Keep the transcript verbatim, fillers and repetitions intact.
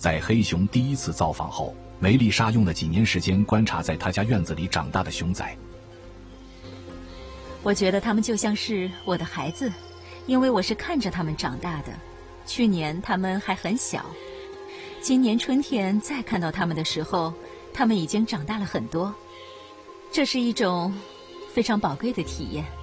在黑熊第一次造访后，梅丽莎用了几年时间观察在她家院子里长大的熊仔。 我觉得他们就像是我的孩子，因为我是看着他们长大的。去年他们还很小，今年春天再看到他们的时候，他们已经长大了很多。这是一种非常宝贵的体验。